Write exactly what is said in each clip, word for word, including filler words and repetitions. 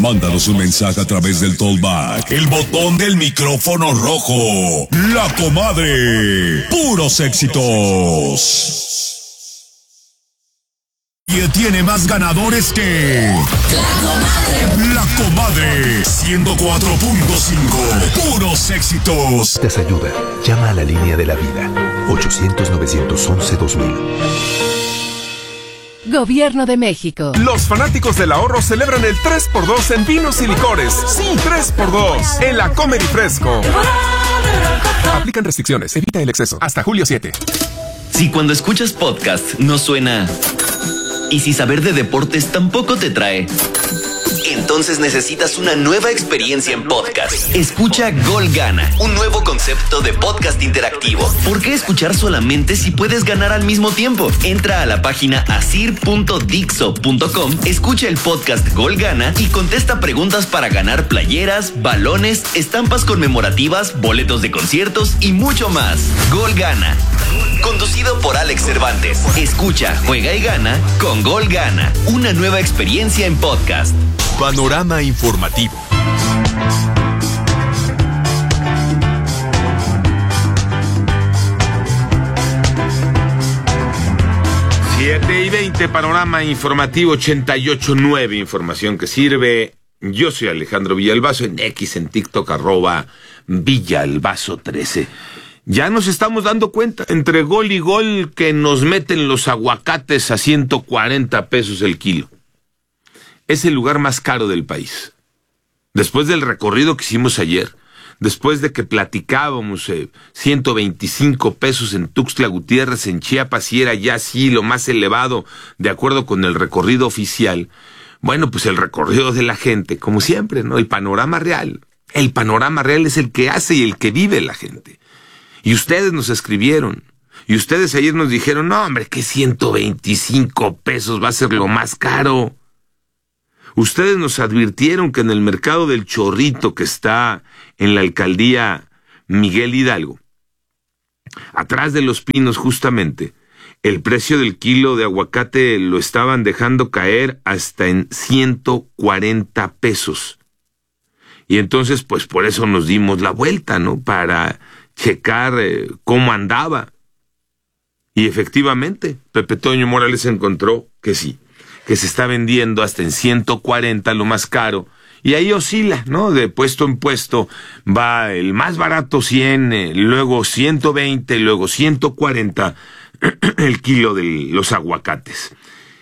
Mándanos un mensaje a través del Talkback, el botón del micrófono rojo. La Comadre. Puros éxitos. Y tiene más ganadores que... La Comadre. La Comadre. ciento cuatro punto cinco. Puros éxitos. Necesitas ayuda. Llama a la línea de la vida. ochocientos, novecientos once, dos mil. Gobierno de México. Los fanáticos del ahorro celebran el tres por dos en vinos y licores. Sí, tres por dos en la Comer y Fresco. Aplican restricciones. Evita el exceso. Hasta julio siete. Si cuando escuchas podcast no suena... Y si saber de deportes tampoco te trae... Entonces necesitas una nueva experiencia en podcast. Escucha Gol Gana, un nuevo concepto de podcast interactivo. ¿Por qué escuchar solamente si puedes ganar al mismo tiempo? Entra a la página asir punto dixo punto com, escucha el podcast Gol Gana y contesta preguntas para ganar playeras, balones, estampas conmemorativas, boletos de conciertos y mucho más. Gol Gana. Conducido por Alex Cervantes. Escucha, juega y gana con Gol Gana. Una nueva experiencia en podcast. Panorama informativo. siete y veinte, Panorama informativo ochenta y ocho punto nueve, información que sirve. Yo soy Alejandro Villalbazo, en X, en TikTok, arroba Villalbazo trece. Ya nos estamos dando cuenta, entre gol y gol, que nos meten los aguacates a ciento cuarenta pesos el kilo. Es el lugar más caro del país. Después del recorrido que hicimos ayer, después de que platicábamos eh, ciento veinticinco pesos en Tuxtla Gutiérrez, en Chiapas, y era ya sí lo más elevado, de acuerdo con el recorrido oficial. Bueno, pues el recorrido de la gente, como siempre, ¿no? El panorama real. El panorama real es el que hace y el que vive la gente. Y ustedes nos escribieron, y ustedes ayer nos dijeron, no, hombre, que ciento veinticinco pesos va a ser lo más caro. Ustedes nos advirtieron que en el mercado del Chorrito, que está en la alcaldía Miguel Hidalgo, atrás de Los Pinos justamente, el precio del kilo de aguacate lo estaban dejando caer hasta en ciento cuarenta pesos. Y entonces, pues por eso nos dimos la vuelta, ¿no? Para checar eh, cómo andaba. Y efectivamente, Pepe Toño Morales encontró que sí, que se está vendiendo hasta en ciento cuarenta, lo más caro, y ahí oscila, ¿no? De puesto en puesto, va el más barato cien, eh, luego ciento veinte, luego ciento cuarenta, el kilo de los aguacates.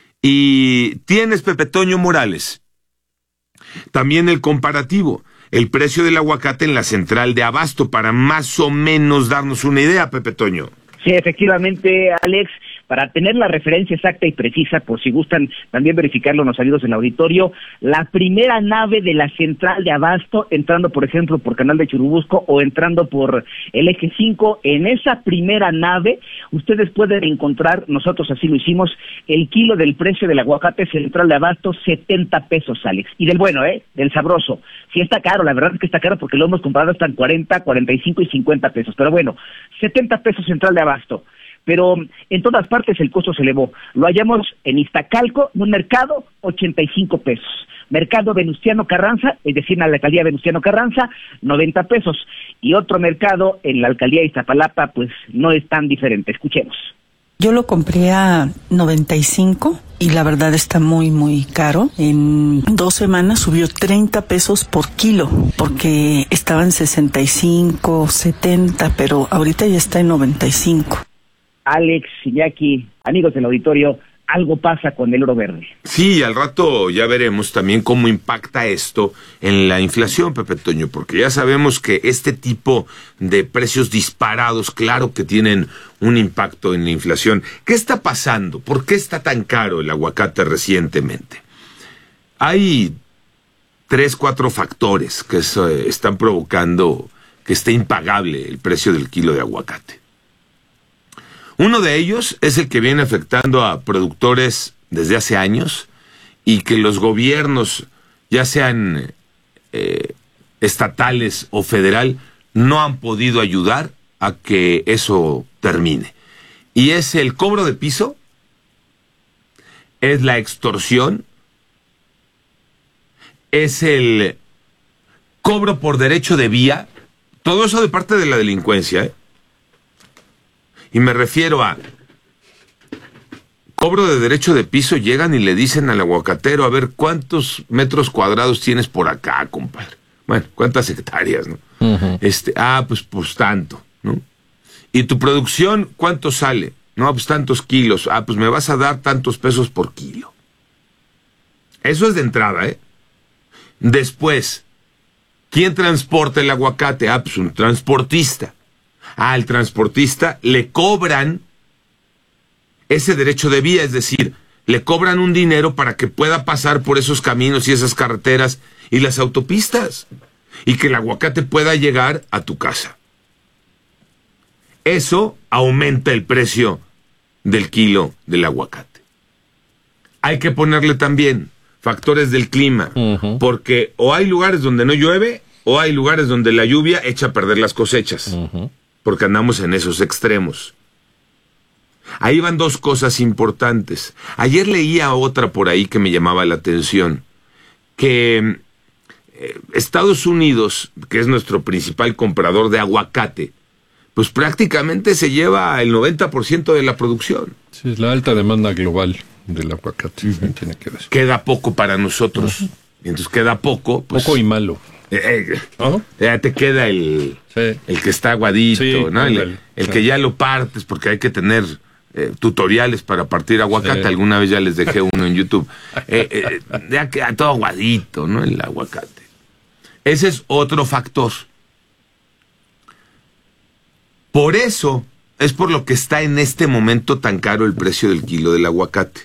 Y tienes, Pepe Toño Morales, también el comparativo, el precio del aguacate en la central de Abasto, para más o menos darnos una idea, Pepe Toño. Sí, efectivamente, Alex, para tener la referencia exacta y precisa, por si gustan también verificarlo los amigos del auditorio, la primera nave de la central de Abasto, entrando por ejemplo por Canal de Churubusco o entrando por el Eje cinco, en esa primera nave ustedes pueden encontrar, nosotros así lo hicimos, el kilo del precio del aguacate central de Abasto, setenta pesos, Alex. Y del bueno, ¿eh? Del sabroso. Sí está caro, la verdad es que está caro porque lo hemos comprado hasta en cuarenta, cuarenta y cinco y cincuenta pesos, pero bueno, setenta pesos central de Abasto. Pero en todas partes el costo se elevó. Lo hallamos en Iztacalco, en un mercado, ochenta y cinco pesos. Mercado Venustiano Carranza, es decir, en la alcaldía Venustiano Carranza, noventa pesos. Y otro mercado en la alcaldía de Iztapalapa, pues no es tan diferente. Escuchemos. Yo lo compré a noventa y cinco y la verdad está muy, muy caro. En dos semanas subió treinta pesos por kilo, porque estaba en sesenta y cinco, setenta, pero ahorita ya está en noventa y cinco. Alex, Iñaki, amigos del auditorio, algo pasa con el oro verde. Sí, al rato ya veremos también cómo impacta esto en la inflación, Pepe Toño, porque ya sabemos que este tipo de precios disparados, claro que tienen un impacto en la inflación. ¿Qué está pasando? ¿Por qué está tan caro el aguacate recientemente? Hay tres, cuatro factores que eso, eh, están provocando que esté impagable el precio del kilo de aguacate. Uno de ellos es el que viene afectando a productores desde hace años y que los gobiernos, ya sean eh, estatales o federal, no han podido ayudar a que eso termine. Y es el cobro de piso, es la extorsión, es el cobro por derecho de vía. Todo eso de parte de la delincuencia, ¿eh? Y me refiero a cobro de derecho de piso. Llegan y le dicen al aguacatero, a ver, ¿cuántos metros cuadrados tienes por acá, compadre? Bueno, ¿cuántas hectáreas, no? Uh-huh. Este, ah, pues, pues tanto, ¿no? ¿Y tu producción cuánto sale? No, pues tantos kilos. Ah, pues me vas a dar tantos pesos por kilo. Eso es de entrada, ¿eh? Después, ¿quién transporta el aguacate? Ah, pues un transportista. Ah, al transportista le cobran ese derecho de vía, es decir, le cobran un dinero para que pueda pasar por esos caminos y esas carreteras y las autopistas, y que el aguacate pueda llegar a tu casa. Eso aumenta el precio del kilo del aguacate. Hay que ponerle también factores del clima, uh-huh. porque o hay lugares donde no llueve, o hay lugares donde la lluvia echa a perder las cosechas, uh-huh. porque andamos en esos extremos. Ahí van dos cosas importantes. Ayer leía otra por ahí que me llamaba la atención, que eh, Estados Unidos, que es nuestro principal comprador de aguacate, pues prácticamente se lleva el noventa por ciento de la producción. Sí, es la alta demanda global del aguacate. Uh-huh. Tiene que ver. Queda poco para nosotros. Uh-huh. Y entonces queda poco. Pues, poco y malo. Eh, eh, ¿no? Ya te queda el, sí. el que está aguadito, sí, ¿no? El, el, el sí. que ya lo partes, porque hay que tener eh, tutoriales para partir aguacate. Sí. Alguna vez ya les dejé uno en YouTube. Eh, eh, ya queda todo aguadito, ¿no? El aguacate. Ese es otro factor. Por eso es por lo que está en este momento tan caro el precio del kilo del aguacate.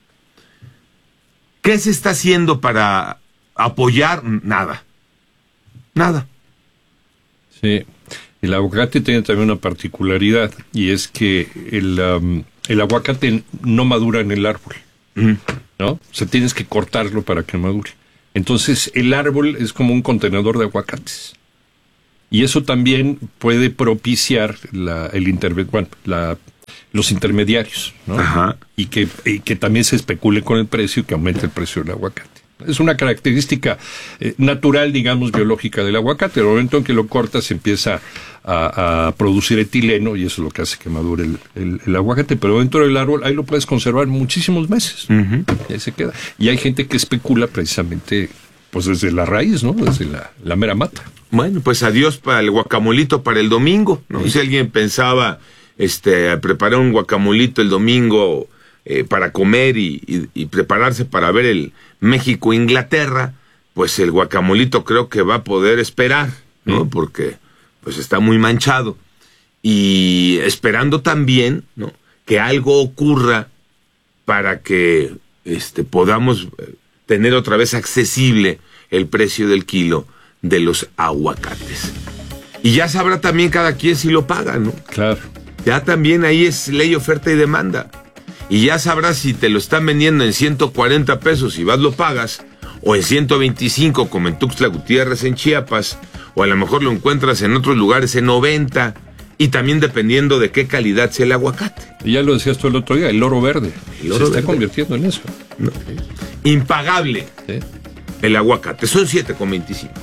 ¿Qué se está haciendo para apoyar? Nada. Nada. Sí. El aguacate tiene también una particularidad, y es que el, um, el aguacate no madura en el árbol, mm. ¿no? O sea, tienes que cortarlo para que madure. Entonces, el árbol es como un contenedor de aguacates. Y eso también puede propiciar la, el interve- bueno, la, los intermediarios, ¿no? Ajá. Y que, y que también se especule con el precio y que aumente el precio del aguacate. Es una característica eh, natural, digamos, biológica del aguacate. En el momento en que lo cortas empieza a, a producir etileno, y eso es lo que hace que madure el, el, el aguacate. Pero dentro del árbol ahí lo puedes conservar muchísimos meses. Uh-huh. Y ahí se queda. Y hay gente que especula precisamente pues desde la raíz, ¿no? Desde la, la mera mata. Bueno, pues adiós para el guacamolito para el domingo, ¿no? Sí. Si alguien pensaba este, preparar un guacamolito el domingo eh, para comer y, y, y prepararse para ver el México-Inglaterra, pues el guacamolito creo que va a poder esperar, ¿no? Sí. Porque pues está muy manchado. Y esperando también, ¿no?, que algo ocurra para que este, podamos tener otra vez accesible el precio del kilo de los aguacates. Y ya sabrá también cada quien si lo paga, ¿no? Claro. Ya también ahí es ley, oferta y demanda. Y ya sabrás si te lo están vendiendo en ciento cuarenta pesos y vas lo pagas, o en ciento veinticinco como en Tuxtla Gutiérrez en Chiapas, o a lo mejor lo encuentras en otros lugares en noventa, y también dependiendo de qué calidad sea el aguacate. Y ya lo decías tú el otro día, el oro verde. El oro se está verde. convirtiendo en eso. No. Impagable. ¿Sí? El aguacate. Son siete con veinticinco.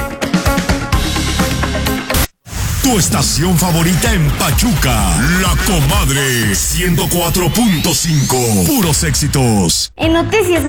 Tu estación favorita en Pachuca, La Comadre, ciento cuatro punto cinco. Puros éxitos. En Noticias